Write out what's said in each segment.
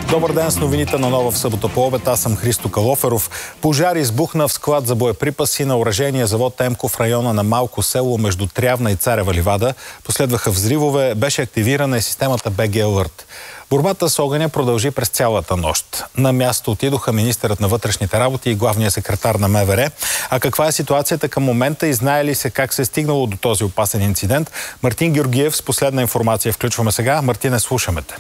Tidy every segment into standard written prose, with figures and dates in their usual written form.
Добър ден с новините на Нова в събота по обед. Аз съм Христо Калоферов. Пожар избухна в склад за боеприпаси на оръжейния завод Емко в района на Малко село между Трявна и Царева ливада. Последваха взривове, беше активирана и системата БГ Alert. Борбата с огъня продължи през цялата нощ. На място отидоха министърът на вътрешните работи и главният секретар на МВР. А каква е ситуацията към момента и знае ли се как се е стигнало до този опасен инцидент? Мартин Георгиев с последна информация включваме сега. Мартине, слушаме те.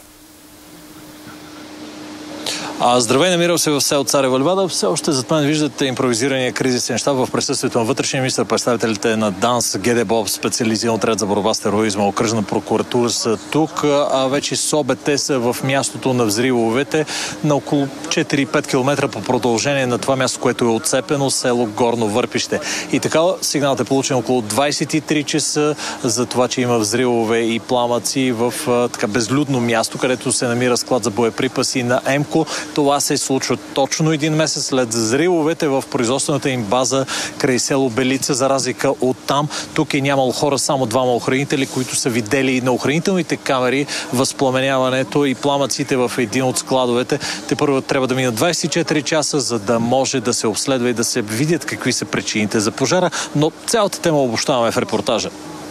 Здравей, намирал се в село Царева ливада. Все още зад мен виждате импровизирания кризисен щаб в присъствието на вътрешния министър, представителите на ДАНС, ГДБОП, специализиран отряд за борба с тероризма, окръжна прокуратура са тук. Вече с обед те са в мястото на взривовете на около 4-5 км по продължение на това място, което е отцепено, село Горно Върпище. И така сигналът е получен около 23 часа за това, че има взривове и пламъци в така безлюдно място, където се намира склад за боеприпаси на Емко. Това се случва точно един месец след взривовете в производствената им база край село Белица. За разлика от там, тук е нямало хора, само двама охранители, които са видели на охранителните камери възпламеняването и пламъците в един от складовете. Те първо трябва да минат 24 часа, за да може да се обследва и да се видят какви са причините за пожара, но цялата тема обобщаваме в репортажа.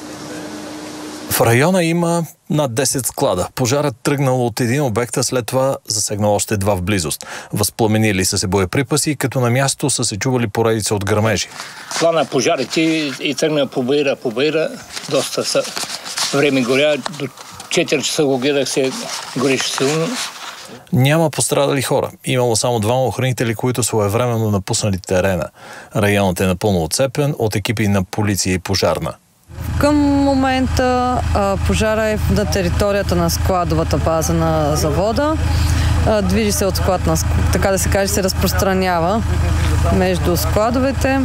В района има над 10 склада. Пожарът тръгнал от един обект, а след това засегнал още два в близост. Възпламенили са се боеприпаси, като на място са се чували поредица от гърмежи. Плана пожарите и тръгна по баира. Доста време горя. До 4 часа го гледах, се гореше силно. Няма пострадали хора. Имало само двама охранители, които своевременно напуснали терена. Районът е напълно отцепен от екипи на полиция и пожарна. Към момента пожара е на територията на складовата база на завода. Движи се от склад на, така да се каже, се разпространява между складовете.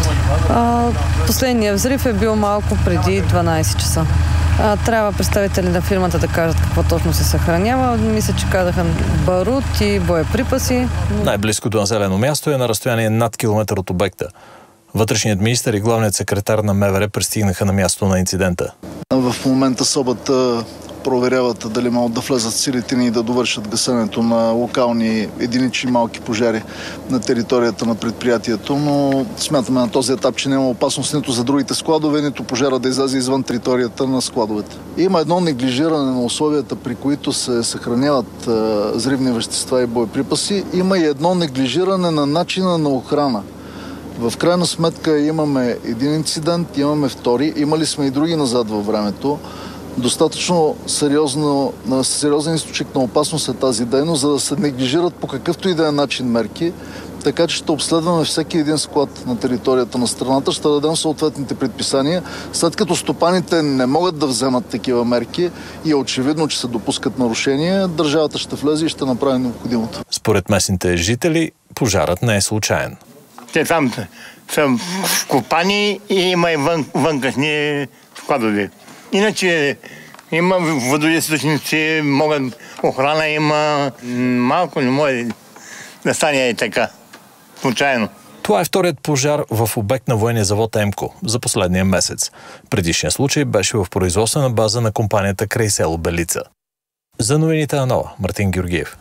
Последният взрив е бил малко преди 12 часа. Трябва представители на фирмата да кажат какво точно се съхранява. Мисля, че казаха барут и боеприпаси. Най-близкото населено място е на разстояние над километър от обекта. Вътрешният министър и главният секретар на МВР пристигнаха на място на инцидента. В момента СОБ-та проверяват дали могат да влезат силите ни и да довършат гасенето на локални единични малки пожари на територията на предприятието, но смятаме на този етап, че няма опасност нито за другите складове, нито пожара да излезе извън територията на складовете. Има едно неглижиране на условията, при които се съхраняват взривни вещества и боеприпаси. Има и едно неглижиране на начина на охрана. В крайна сметка имаме един инцидент, имаме втори, имали сме и други назад във времето. Достатъчно сериозен източник на опасност е тази дейност, за да се неглижират по какъвто и да е начин мерки. Така че ще обследваме всеки един склад на територията на страната, ще дадем съответните предписания. След като стопаните не могат да вземат такива мерки и е очевидно, че се допускат нарушения, държавата ще влезе и ще направи необходимото. Според местните жители, пожарът не е случайен. Те там са вкопани и има и вънкашни складове. Иначе има водоизточници, охрана има. Малко не може да стане и така, случайно. Това е вторият пожар в обект на военния завод Емко за последния месец. Предишният случай беше в производствена база на компанията край село Белица. За новините на Нова, Мартин Георгиев.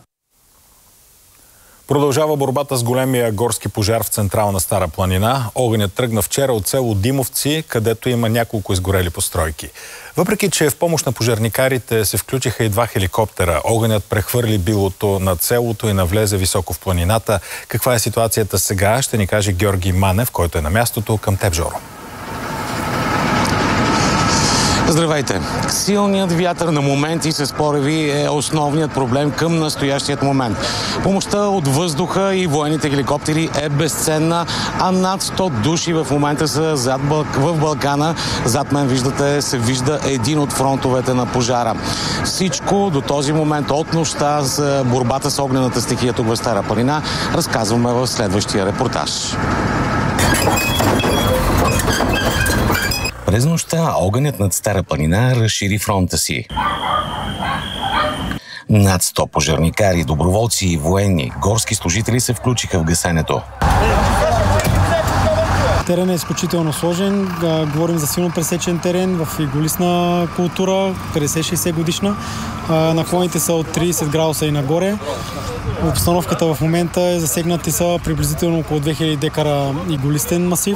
Продължава борбата с големия горски пожар в централна Стара планина. Огънят тръгна вчера от село Димовци, където има няколко изгорели постройки. Въпреки че в помощ на пожарникарите се включиха и 2 хеликоптера, огънят прехвърли билото над селото и навлезе високо в планината. Каква е ситуацията сега, ще ни каже Георги Манев, който е на мястото. Към теб, Жоро. Здравейте! Силният вятър на моменти с пориви е основният проблем към настоящият момент. Помощта от въздуха и военните хеликоптери е безценна, а над 100 души в момента са в Балкана. Зад мен се вижда един от фронтовете на пожара. Всичко до този момент от нощта за борбата с огнената стихия тук в Стара планина разказваме в следващия репортаж. През нощта огънят над Стара планина разшири фронта си. Над 100 пожарникари, доброволци и военни, горски служители се включиха в гасенето. Теренът е изключително сложен. Говорим за силно пресечен терен в иголистна култура, 50-60 годишна. Наклоните са от 30 градуса и нагоре. Обстановката в момента е засегнати са приблизително около 2000 декара иголистен масив.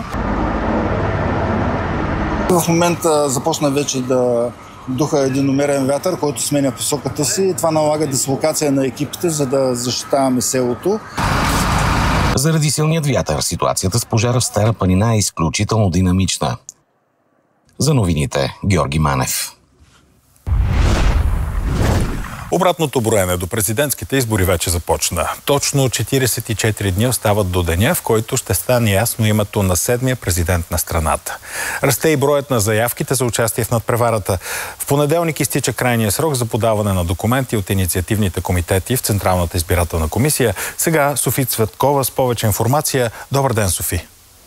В момента започна вече да духа един умерен вятър, който сменя посоката си и това налага дислокация на екипите, за да защитаваме селото. Заради силният вятър, ситуацията с пожара в Стара планина е изключително динамична. За новините, Георги Манев. Обратното броене до президентските избори вече започна. Точно 44 дни остават до деня, в който ще стане ясно името на 7-я президент на страната. Расте и броят на заявките за участие в надпреварата. В понеделник изтича крайния срок за подаване на документи от инициативните комитети в Централната избирателна комисия. Сега Софи Цветкова с повече информация. Добър ден, Софи!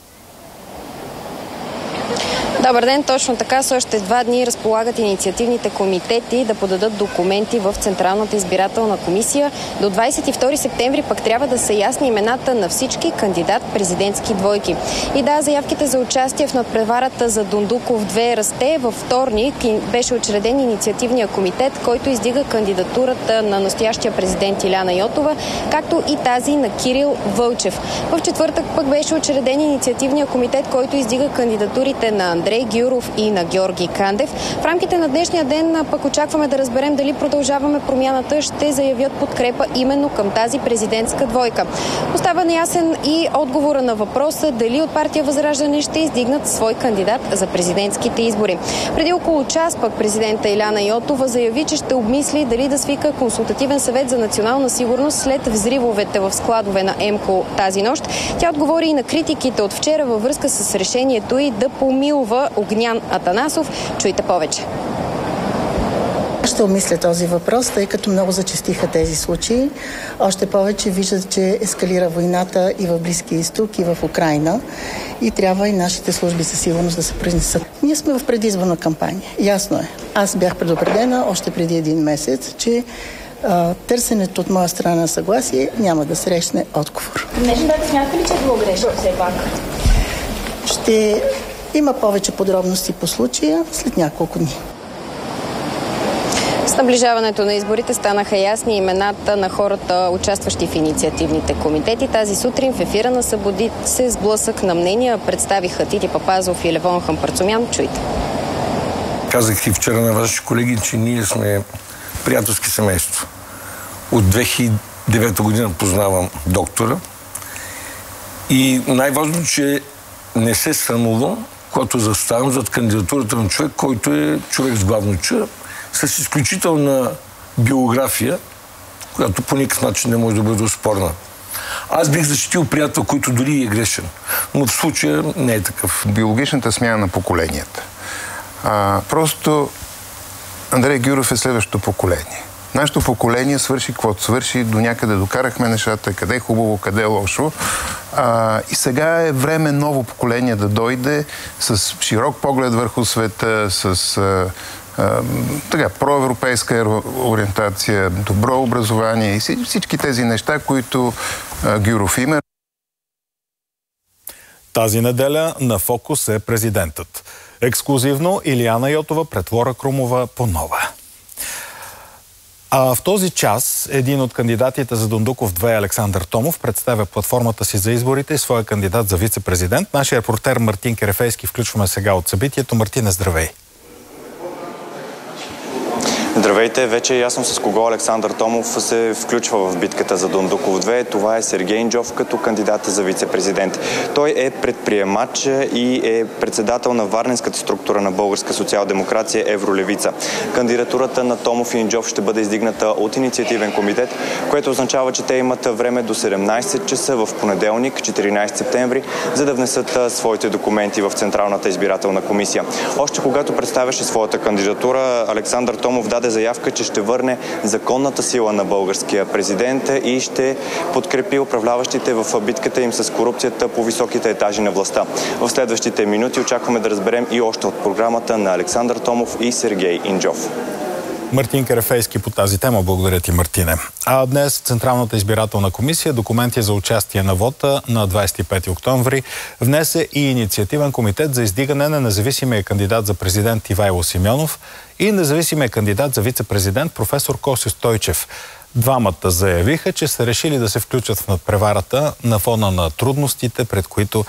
Добър ден, точно така. С още 2 дни разполагат инициативните комитети да подадат документи в Централната избирателна комисия. До 22 септември пък трябва да са ясни имената на всички кандидат-президентски двойки. И да, заявките за участие в надпреварата за Дондуков 2 расте. Във вторник беше учреден инициативния комитет, който издига кандидатурата на настоящия президент Иляна Йотова, както и тази на Кирил Вълчев. В четвъртък пък беше учреден инициативния комитет, който издига кандидатурите на Андрей Гюров и на Георги Кандев. В рамките на днешния ден пък очакваме да разберем дали Продължаваме промяната ще заявят подкрепа именно към тази президентска двойка. Остава неясен и отговора на въпроса дали от партия Възраждане ще издигнат свой кандидат за президентските избори. Преди около час пък президента Иляна Йотова заяви, че ще обмисли дали да свика консултативен съвет за национална сигурност след взривовете в складове на ЕМКО тази нощ. Тя отговори и на критиките от вчера във връзка с решението и да помилва Огнян Атанасов. Чуйте повече. Ще обмисля този въпрос, тъй като много зачестиха тези случаи. Още повече виждат, че ескалира войната и в Близкия изток, и в Украйна. И трябва и нашите служби за сигурност да се произнесат. Ние сме в предизборна кампания. Ясно е. Аз бях предупредена още преди 1 месец, че търсенето от моя страна на съгласие няма да срещне отговор. Днешна дата смятате ли, че е било грешно все пак? Ще има повече подробности по случая след няколко дни. С наближаването на изборите станаха ясни имената на хората, участващи в инициативните комитети. Тази сутрин в ефира на Събуди се сблъсък на мнения представиха Тити Папазов и Левон Хампарцумян. Чуйте. Казах и вчера на ваши колеги, че ние сме приятелски семейство. От 2009 година познавам доктора и най-важно, че не се срамувам, когато заставам зад кандидатурата на човек, който е човек с главно Ч, с изключителна биография, която по никакъв начин не може да бъде оспорна. Аз бих защитил приятел, който дори е грешен, но в случая не е такъв. Биологичната смяна на поколенията. Просто Андрей Гюров е следващото поколение. Нашето поколение свърши каквото свърши, до някъде докарахме нещата, къде е хубаво, къде е лошо. И сега е време ново поколение да дойде с широк поглед върху света, с проевропейска ориентация, добро образование и всички тези неща, които Гюров има. Тази неделя на фокус е президентът. Ексклузивно Илияна Йотова пред Лора Крумова по нова. А в този час един от кандидатите за Дондуков 2, Александър Томов, представя платформата си за изборите и своя кандидат за вице-президент. Нашия репортер Мартин Керефейски включваме сега от събитието. Мартине, здравей! Здравейте! Вече е ясно с кого Александър Томов се включва в битката за Дондуков 2. Това е Сергей Инджов като кандидат за вице-президент. Той е предприемач и е председател на варненската структура на Българска социал-демокрация Евролевица. Кандидатурата на Томов и Инджов ще бъде издигната от инициативен комитет, което означава, че те имат време до 17 часа в понеделник, 14 септември, за да внесат своите документи в Централната избирателна комисия. Още когато представяше своята кандидатура, Александър Томов даде заявка, че ще върне законната сила на българския президент и ще подкрепи управляващите в битката им с корупцията по високите етажи на властта. В следващите минути очакваме да разберем и още от програмата на Александър Томов и Сергей Инджов. Мартин Карафейски по тази тема. Благодаря ти, Мартине. А днес Централната избирателна комисия документи за участие на вота на 25 октомври внесе и инициативен комитет за издигане на независимия кандидат за президент Ивайло Симеонов и независимия кандидат за вице-президент професор Косьо Стойчев. Двамата заявиха, че са решили да се включат в надпреварата на фона на трудностите, пред които